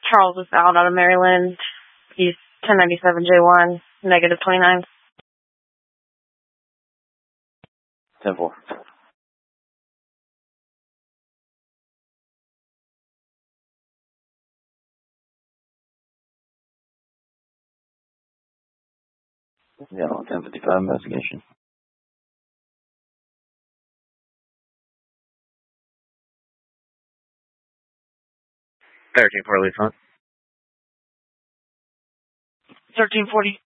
Charles is out of Maryland. He's 1097J1, negative 29. 10-4. Yeah, 1055 investigation. 13-4 leads on. 1340.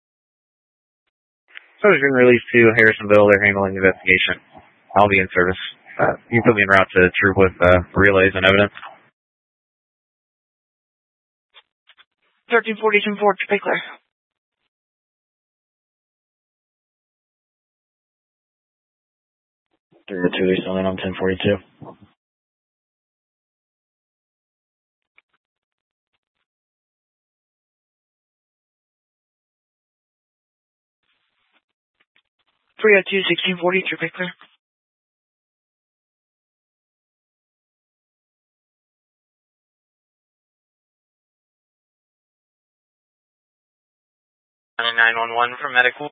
So has been released to Harrisonville. They're handling the investigation. I'll be in service. You can put me en route to troop with relays and evidence. 1340, 10-4, stay clear. Three or two, still in on 1042. Three o two 1640, stay clear. On 911 for medical.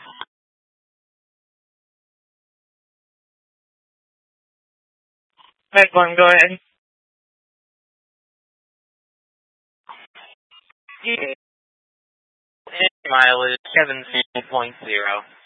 Med 1, go ahead. Mileage 17.0.